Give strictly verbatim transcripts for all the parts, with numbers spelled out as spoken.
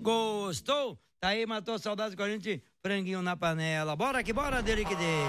Gostou? Tá aí, matou saudades com a gente, franguinho na panela. Bora que bora, dele que dele.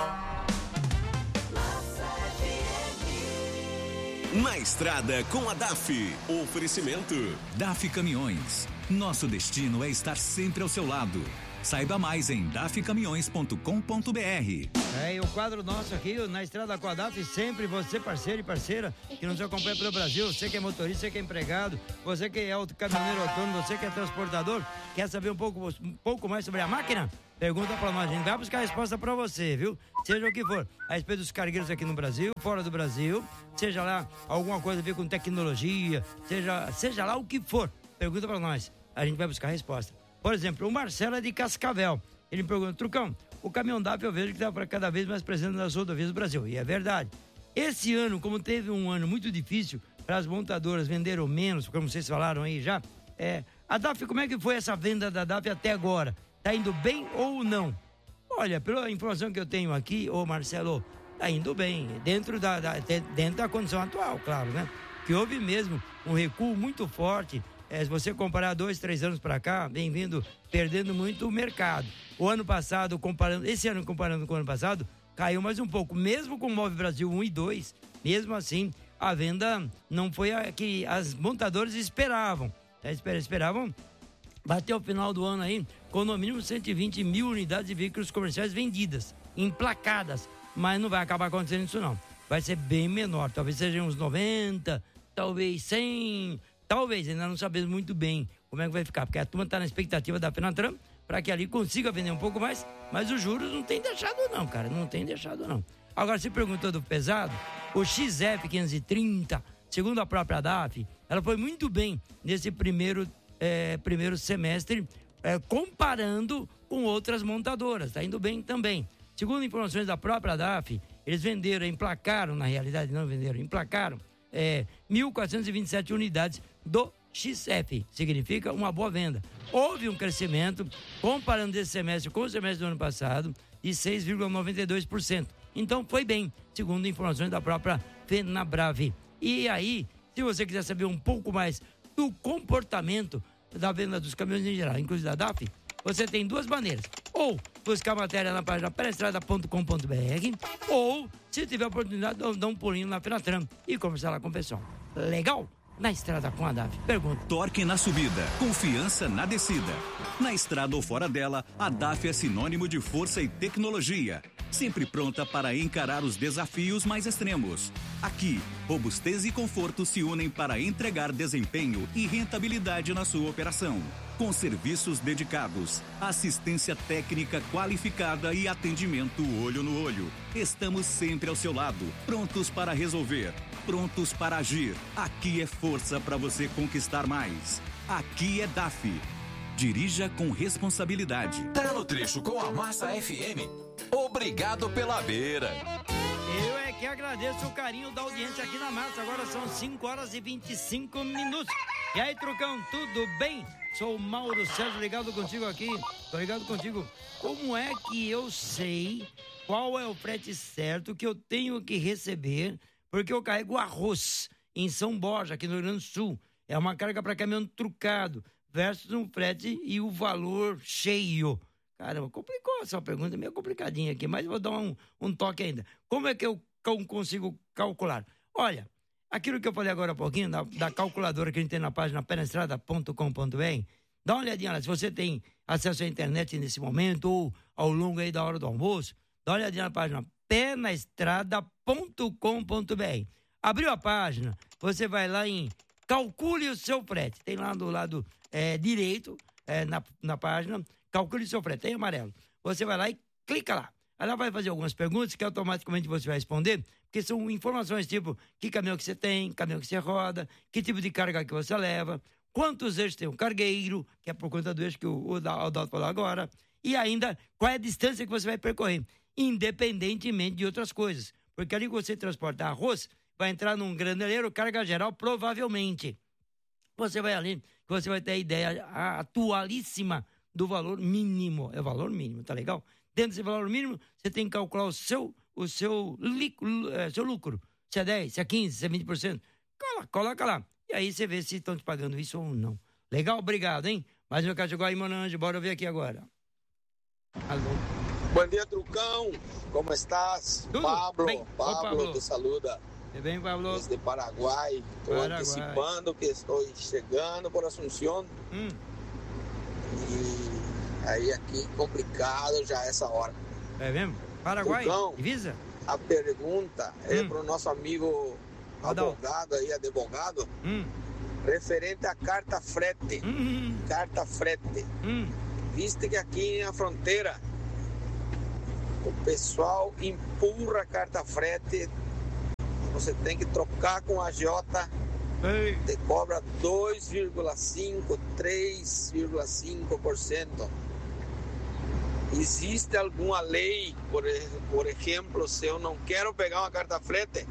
Na estrada com a D A F. Oferecimento D A F Caminhões. Nosso destino é estar sempre ao seu lado. Saiba mais em daf caminhões ponto com ponto br. É, e o quadro nosso aqui, na estrada com a D A F, sempre você, parceiro e parceira, que nos acompanha pelo Brasil, você que é motorista, você que é empregado, você que é caminhoneiro autônomo, você que é transportador, quer saber um pouco, um pouco mais sobre a máquina? Pergunta pra nós, a gente vai buscar a resposta pra você, viu? Seja o que for, a respeito dos cargueiros aqui no Brasil, fora do Brasil, seja lá alguma coisa a ver com tecnologia, seja, seja lá o que for, pergunta pra nós, a gente vai buscar a resposta. Por exemplo, o Marcelo é de Cascavel. Ele me pergunta, Trucão, o caminhão D A F eu vejo que está cada vez mais presente nas rodovias do Brasil. E é verdade. Esse ano, como teve um ano muito difícil para as montadoras, venderam menos, como vocês falaram aí já, é, a D A F, como é que foi essa venda da D A F até agora? Tá indo bem ou não? Olha, pela informação que eu tenho aqui, ô Marcelo, tá indo bem, dentro da, da, dentro da condição atual, claro, né? Que houve mesmo um recuo muito forte. É, se você comparar dois, três anos para cá, vem vindo perdendo muito o mercado. O ano passado, comparando, esse ano comparando com o ano passado, caiu mais um pouco. Mesmo com o Move Brasil um e dois, mesmo assim, a venda não foi a que as montadoras esperavam. Esperavam bater o final do ano aí com no mínimo cento e vinte mil unidades de veículos comerciais vendidas, emplacadas. Mas não vai acabar acontecendo isso não. Vai ser bem menor, talvez sejam uns noventa, talvez cem... Talvez, ainda não sabemos muito bem como é que vai ficar, porque a turma está na expectativa da Fenatran para que ali consiga vender um pouco mais, mas os juros não tem deixado não, cara, não tem deixado não. Agora, se perguntou do pesado, o X F quinhentos e trinta, segundo a própria D A F, ela foi muito bem nesse primeiro, é, primeiro semestre, é, comparando com outras montadoras, está indo bem também. Segundo informações da própria D A F, eles venderam, emplacaram, na realidade não venderam, emplacaram, É, mil quatrocentas e vinte e sete unidades do X F, significa uma boa venda. Houve um crescimento, comparando esse semestre com o semestre do ano passado, de seis vírgula noventa e dois por cento. Então foi bem, segundo informações da própria Fenabrave. E aí, se você quiser saber um pouco mais do comportamento da venda dos caminhões em geral, inclusive da D A F, você tem duas maneiras. Ou buscar a matéria na página penestrada ponto com ponto br, ou, se tiver oportunidade, dá um pulinho na Fenatran e conversar lá com o pessoal. Legal? Na estrada com a D A F. Pergunta. Torque na subida, confiança na descida. Na estrada ou fora dela, a D A F é sinônimo de força e tecnologia. Sempre pronta para encarar os desafios mais extremos. Aqui, robustez e conforto se unem para entregar desempenho e rentabilidade na sua operação. Com serviços dedicados, assistência técnica qualificada e atendimento olho no olho. Estamos sempre ao seu lado, prontos para resolver, prontos para agir. Aqui é força para você conquistar mais. Aqui é D A F. Dirija com responsabilidade. Tá no trecho com a Massa F M. Obrigado pela beira. Eu é que agradeço o carinho da audiência aqui na Massa. Agora são cinco horas e vinte e cinco minutos. E aí, Trucão, tudo bem? Sou o Mauro Sérgio, ligado contigo aqui. Tô ligado contigo. Como é que eu sei qual é o frete certo que eu tenho que receber? Porque eu carrego arroz em São Borja, aqui no Rio Grande do Sul. É uma carga para caminhão trucado versus um frete e o valor cheio. Caramba, complicou essa pergunta, meio complicadinha aqui, mas eu vou dar um, um toque ainda. Como é que eu consigo calcular? Olha, aquilo que eu falei agora há pouquinho, da, da calculadora que a gente tem na página penestrada ponto com ponto br, dá uma olhadinha lá, se você tem acesso à internet nesse momento, ou ao longo aí da hora do almoço, dá uma olhadinha na página penestrada ponto com ponto br. Abriu a página, você vai lá em calcule o seu frete, tem lá do lado é, direito, é, na, na página, calcule o seu frete, tem amarelo. Você vai lá e clica lá. Ela vai fazer algumas perguntas que automaticamente você vai responder, porque são informações tipo que caminhão que você tem, caminhão que você roda, que tipo de carga que você leva, quantos eixos tem um cargueiro, que é por conta do eixo que o, o Adalto falou agora, e ainda qual é a distância que você vai percorrer, independentemente de outras coisas. Porque ali que você transporta arroz, vai entrar num graneleiro, carga geral, provavelmente. Você vai ali, que você vai ter a ideia atualíssima do valor mínimo. É o valor mínimo, tá legal? Dentro desse valor mínimo, você tem que calcular o seu, o seu, é, seu lucro. Se é dez, se é quinze, se é vinte por cento. Coloca, coloca lá. E aí você vê se estão te pagando isso ou não. Legal? Obrigado, hein? Mais um Catiguá e Monange, bora ver aqui agora. Alô. Bom dia, Trucão. Como estás? Tudo Pablo, bem? Pablo, Ô, Pablo. te saluda. Tudo bem, Pablo? Desde Paraguai. Estou Paraguai. antecipando que estou chegando por Assunção. Hum. E aí aqui complicado já essa hora. É mesmo? Paraguai? Trucão, Divisa? a pergunta é Hum. para o nosso amigo Adalto. advogado aí, advogado, Hum. referente à carta frete. Hum. Carta frete. Hum. Viste que aqui na fronteira o pessoal empurra a carta frete, você tem que trocar com a Jota, Ei. te cobra dois vírgula cinco, três vírgula cinco por cento. Existe alguma lei, por, por exemplo, se eu não quero pegar uma carta frete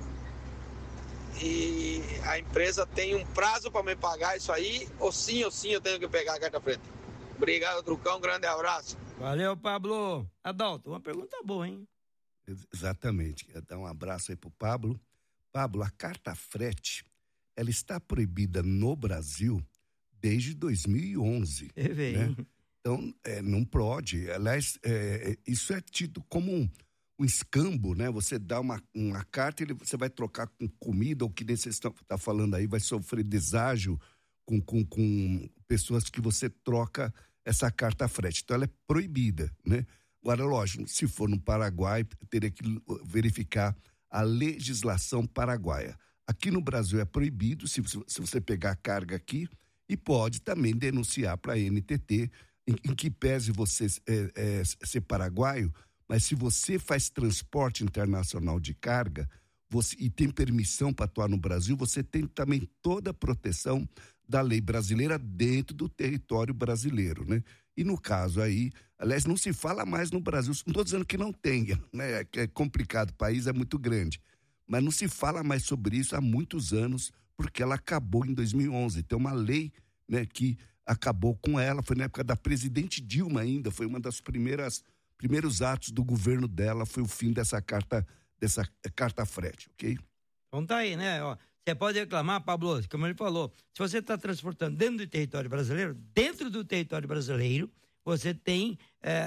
e a empresa tem um prazo para me pagar isso aí, ou sim ou sim eu tenho que pegar a carta frete? Obrigado, Trucão, grande abraço. Valeu, Pablo. Adalto, uma pergunta boa, hein? Exatamente. Quero dar um abraço aí pro Pablo. Pablo, a carta frete, ela está proibida no Brasil desde dois mil e onze. É, velho. Né? Então, é, não pode. Aliás, é, isso é tido como um, um escambo, né? Você dá uma, uma carta e você vai trocar com comida, ou que nem vocês estão tá falando aí, vai sofrer deságio com, com, com pessoas que você troca essa carta frete. Então, ela é proibida, né? Agora, lógico, se for no Paraguai, teria que verificar a legislação paraguaia. Aqui no Brasil é proibido, se, se você pegar a carga aqui, e pode também denunciar para a N T T, em, em que pese você é, é, ser paraguaio, mas se você faz transporte internacional de carga você, e tem permissão para atuar no Brasil, você tem também toda a proteção da lei brasileira dentro do território brasileiro, né? E no caso aí, aliás, não se fala mais no Brasil, não estou dizendo que não tenha, né? É complicado, o país é muito grande, mas não se fala mais sobre isso há muitos anos, porque ela acabou em dois mil e onze. Tem uma lei, né, que acabou com ela, foi na época da presidente Dilma ainda, foi uma das primeiras primeiros atos do governo dela, foi o fim dessa carta, dessa carta frete, ok? Então tá aí, né? Ó, você pode reclamar, Pablo, como ele falou, se você está transportando dentro do território brasileiro, dentro do território brasileiro, você tem,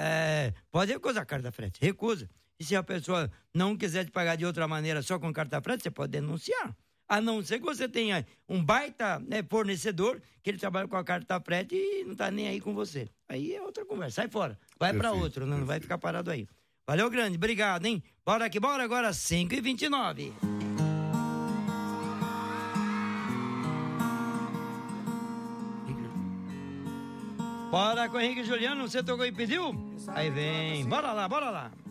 é, pode recusar a carta frete, recusa. E se a pessoa não quiser te pagar de outra maneira só com carta frete, você pode denunciar. A não ser que você tenha um baita, né, fornecedor, que ele trabalha com a carta frete e não tá nem aí com você. Aí é outra conversa, sai fora. Vai para outro, né? Não vai ficar parado aí. Valeu, grande, obrigado, hein? Bora que bora, agora cinco e vinte e nove. Bora com o Henrique Juliano, você tocou e pediu? Aí vem, bora lá, bora lá.